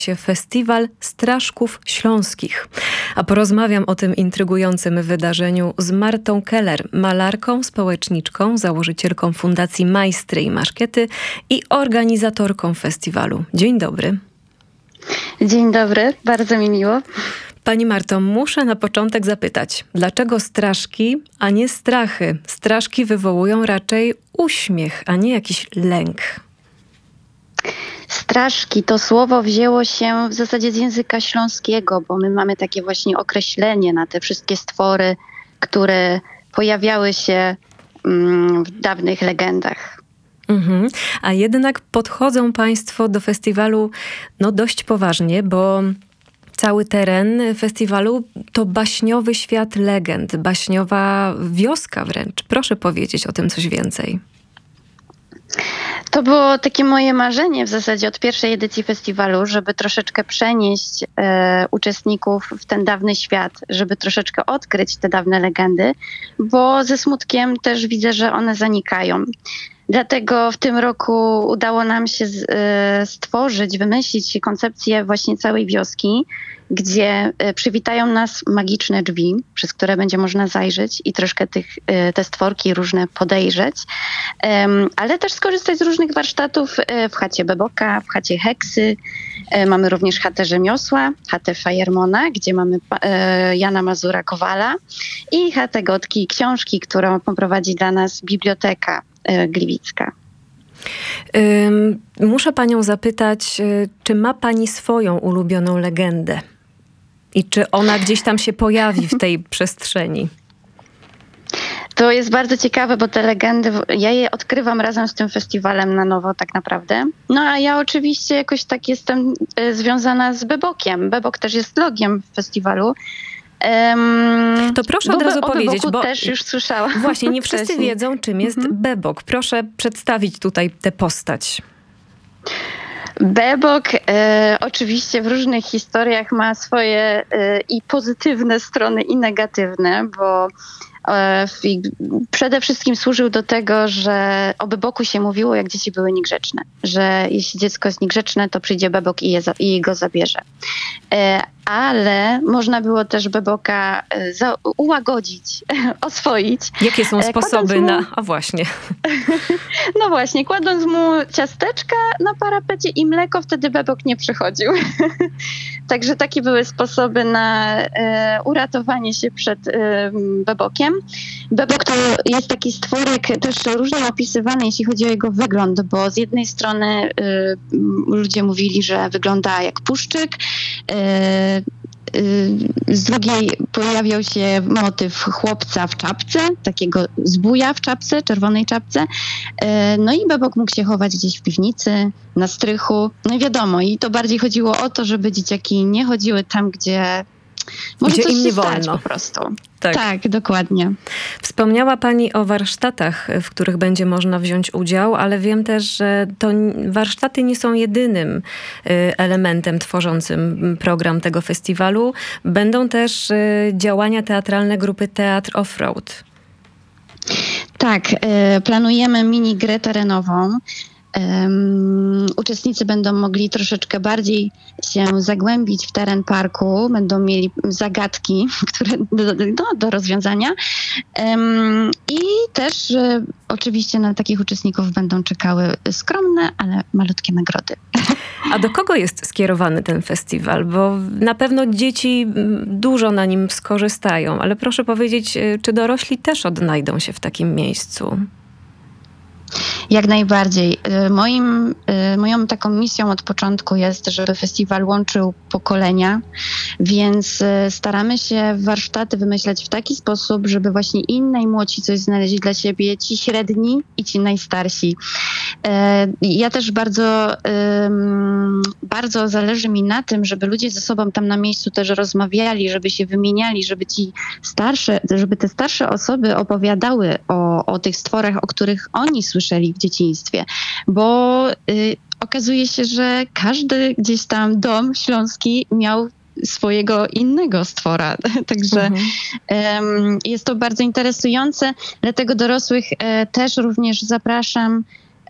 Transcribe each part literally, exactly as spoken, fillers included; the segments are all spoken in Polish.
się Festiwal Straszków Śląskich. A porozmawiam o tym intrygującym wydarzeniu z Martą Keller, malarką, społeczniczką, założycielką Fundacji Majstry i Maszkiety i organizatorką festiwalu. Dzień dobry. Dzień dobry, bardzo mi miło. Pani Marto, muszę na początek zapytać, dlaczego straszki, a nie strachy? Straszki wywołują raczej uśmiech, a nie jakiś lęk. Straszki to słowo wzięło się w zasadzie z języka śląskiego, bo my mamy takie właśnie określenie na te wszystkie stwory, które pojawiały się mm, w dawnych legendach. Mhm. A jednak podchodzą państwo do festiwalu no dość poważnie, bo cały teren festiwalu to baśniowy świat legend, baśniowa wioska wręcz. Proszę powiedzieć o tym coś więcej. To było takie moje marzenie w zasadzie od pierwszej edycji festiwalu, żeby troszeczkę przenieść e, uczestników w ten dawny świat, żeby troszeczkę odkryć te dawne legendy, bo ze smutkiem też widzę, że one zanikają. Dlatego w tym roku udało nam się z, e, stworzyć, wymyślić koncepcję właśnie całej wioski, gdzie e, przywitają nas magiczne drzwi, przez które będzie można zajrzeć i troszkę tych, e, te stworki różne podejrzeć, e, ale też skorzystać z różnych warsztatów e, w chacie Beboka, w chacie Heksy. E, mamy również chatę Rzemiosła, chatę Fajermona, gdzie mamy e, Jana Mazura Kowala i chatę Gotki i Książki, którą poprowadzi dla nas biblioteka e, gliwicka. Ym, muszę panią zapytać, y, czy ma pani swoją ulubioną legendę? I czy ona gdzieś tam się pojawi w tej przestrzeni? To jest bardzo ciekawe, bo te legendy, ja je odkrywam razem z tym festiwalem na nowo tak naprawdę. No a ja oczywiście jakoś tak jestem y, związana z Bebokiem. Bebok też jest logiem festiwalu. Um, to proszę od razu o powiedzieć, Beboku bo też już słyszałam. Właśnie, nie wszyscy wcześniej. wiedzą, czym jest mhm. Bebok. Proszę przedstawić tutaj tę postać. Bebok e, oczywiście w różnych historiach ma swoje e, i pozytywne strony, i negatywne, bo e, w, przede wszystkim służył do tego, że o Beboku się mówiło, jak dzieci były niegrzeczne. Że jeśli dziecko jest niegrzeczne, to przyjdzie Bebok i, je, i go zabierze. E, ale można było też Beboka za, ułagodzić, oswoić. Jakie są sposoby mu, na... A właśnie. No właśnie, kładąc mu ciasteczka na parapecie i mleko, wtedy Bebok nie przychodził. Także takie były sposoby na e, uratowanie się przed e, Bebokiem. Bebok to jest taki stworek też różnie opisywany, jeśli chodzi o jego wygląd, bo z jednej strony e, ludzie mówili, że wygląda jak puszczyk, e, z drugiej pojawiał się motyw chłopca w czapce, takiego zbója w czapce, czerwonej czapce. No i Bebok mógł się chować gdzieś w piwnicy, na strychu. No i wiadomo, i to bardziej chodziło o to, żeby dzieciaki nie chodziły tam, gdzie może gdzie coś im nie się stać wolno. po prostu. Tak. tak, dokładnie. Wspomniała pani o warsztatach, w których będzie można wziąć udział, ale wiem też, że to warsztaty nie są jedynym elementem tworzącym program tego festiwalu. Będą też działania teatralne grupy Teatr Offroad. Tak, planujemy mini grę terenową. Um, uczestnicy będą mogli troszeczkę bardziej się zagłębić w teren parku, będą mieli zagadki, które do, do, do rozwiązania um, i też e, oczywiście na takich uczestników będą czekały skromne, ale malutkie nagrody. A do kogo jest skierowany ten festiwal? Bo na pewno dzieci dużo na nim skorzystają, ale proszę powiedzieć, czy dorośli też odnajdą się w takim miejscu? Jak najbardziej. Moim, moją taką misją od początku jest, żeby festiwal łączył pokolenia, więc staramy się warsztaty wymyślać w taki sposób, żeby właśnie i najmłodsi coś znaleźli dla siebie, ci średni i ci najstarsi. Ja też bardzo, bardzo zależy mi na tym, żeby ludzie ze sobą tam na miejscu też rozmawiali, żeby się wymieniali, żeby ci starsze, żeby te starsze osoby opowiadały o, o tych stworach, o których oni słyszeli w dzieciństwie, bo y, okazuje się, że każdy gdzieś tam dom śląski miał swojego innego stwora. Także mhm. um, jest to bardzo interesujące. Dlatego dorosłych e, też również zapraszam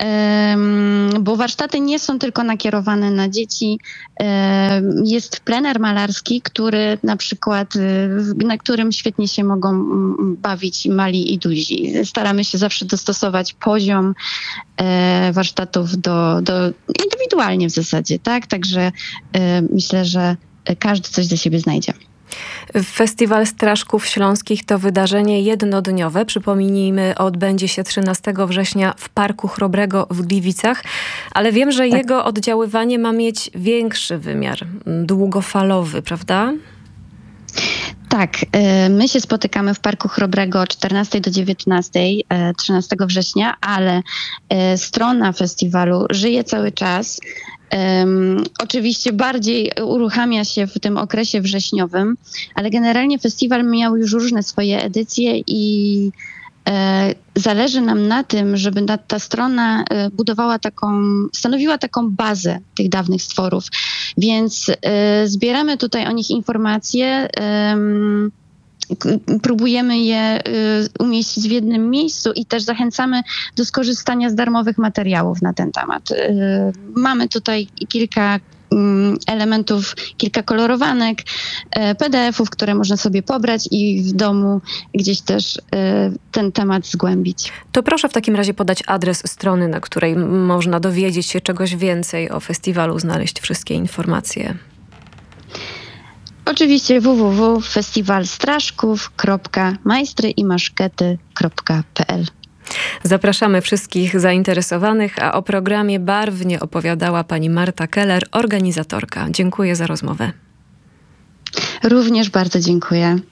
bo warsztaty nie są tylko nakierowane na dzieci. Jest plener malarski, który na przykład, na którym świetnie się mogą bawić mali i duzi. Staramy się zawsze dostosować poziom warsztatów do, do indywidualnie w zasadzie, tak? Także myślę, że każdy coś dla siebie znajdzie. Festiwal Straszków Śląskich to wydarzenie jednodniowe. Przypomnijmy, odbędzie się trzynastego września w Parku Chrobrego w Gliwicach, ale wiem, że tak. jego oddziaływanie ma mieć większy wymiar, długofalowy, prawda? Tak, my się spotykamy w Parku Chrobrego od czternastej do dziewiętnastej, trzynastego września, ale strona festiwalu żyje cały czas. Um, oczywiście bardziej uruchamia się w tym okresie wrześniowym, ale generalnie festiwal miał już różne swoje edycje i e, zależy nam na tym, żeby ta, ta strona e, budowała taką, stanowiła taką bazę tych dawnych stworów. Więc e, zbieramy tutaj o nich informacje, e, próbujemy je umieścić w jednym miejscu i też zachęcamy do skorzystania z darmowych materiałów na ten temat. Mamy tutaj kilka elementów, kilka kolorowanek, P D F ów, które można sobie pobrać i w domu gdzieś też ten temat zgłębić. To proszę w takim razie podać adres strony, na której można dowiedzieć się czegoś więcej o festiwalu, znaleźć wszystkie informacje. Oczywiście w w w kropka festiwalstraszków kropka majstry i maszkety kropka p l. Zapraszamy wszystkich zainteresowanych, a o programie barwnie opowiadała pani Marta Keller, organizatorka. Dziękuję za rozmowę. Również bardzo dziękuję.